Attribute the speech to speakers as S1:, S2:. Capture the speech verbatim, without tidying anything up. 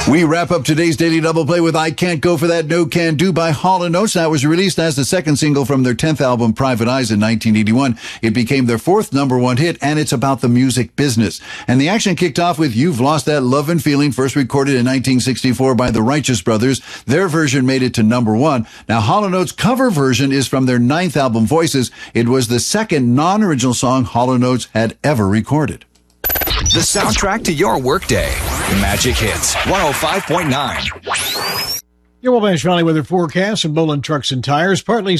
S1: We wrap up today's Daily Double Play with I Can't Go For That No Can Do by Hall and Oates. That was released as the second single from their tenth album, Private Eyes, in nineteen eighty-one. It became their fourth number one hit, and it's about the music business. And the action kicked off with You've Lost That Love and Feeling, first recorded in nineteen sixty-four by the Righteous Brothers. Their version made it to number one. Now, Hall and Oates' cover version is from their ninth album, Voices. It was the second non-original song Hall and Oates had ever recorded.
S2: The soundtrack to your workday. Magic Hits one oh five point nine.
S3: Your Wabash Valley weather forecast from Boland Trucks and Tires. Partly